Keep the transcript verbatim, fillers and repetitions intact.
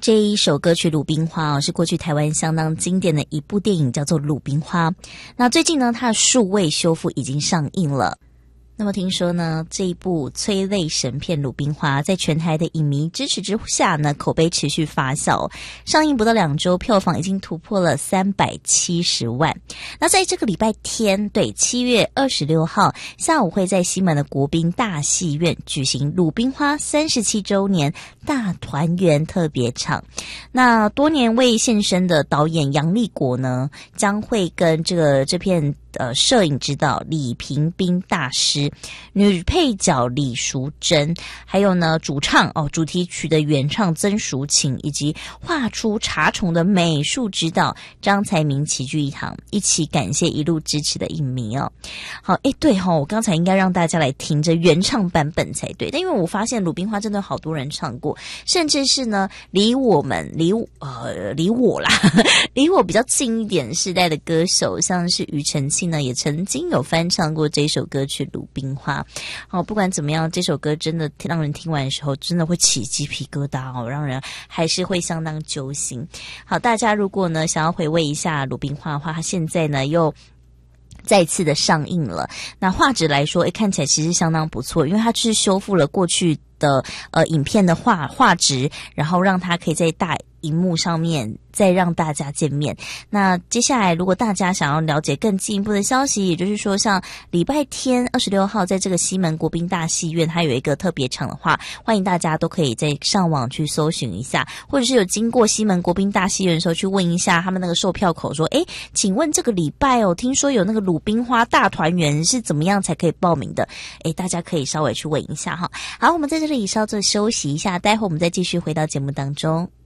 这一首歌曲《鲁冰花》哦，是过去台湾相当经典的一部电影，叫做《鲁冰花》。那最近呢，它的数位修复已经上映了。那么听说呢，这一部催泪神片《鲁冰花》在全台的影迷支持之下呢，口碑持续发酵，上映不到两周，票房已经突破了三百七十万。那在这个礼拜天，对，七月二十六号下午会在西门的国宾大戏院举行《鲁冰花》三十七周年大团圆特别场。那多年未现身的导演杨立国呢，将会跟这个这片呃，摄影指导李平斌大师，女配角李淑珍，还有呢主唱哦，主题曲的原唱曾淑琴，以及画出茶虫的美术指导张才明齐聚一堂，一起感谢一路支持的影迷哦。好，诶，对哦，我刚才应该让大家来听着原唱版本才对，但因为我发现鲁冰花真的好多人唱过，甚至是呢离我们离呃离我啦，离我比较近一点世代的歌手，像是庾澄庆呢也曾经有翻唱过这首歌曲《鲁冰花》。好，不管怎么样，这首歌真的让人听完的时候真的会起鸡皮疙瘩哦，让人还是会相当揪心。好，大家如果呢想要回味一下《鲁冰花》的话，它现在呢又再次的上映了。那画质来说，诶，看起来其实相当不错，因为它就是修复了过去的呃影片的画画质，然后让它可以在大荧幕上面再让大家见面。那接下来如果大家想要了解更进一步的消息，也就是说像礼拜天二十六号在这个西门国宾大戏院它有一个特别场的话，欢迎大家都可以在上网去搜寻一下，或者是有经过西门国宾大戏院的时候去问一下他们那个售票口说，诶，请问这个礼拜哦，听说有那个鲁冰花大团圆是怎么样才可以报名的？诶，大家可以稍微去问一下哈。好，我们在这里稍作休息一下，待会我们再继续回到节目当中。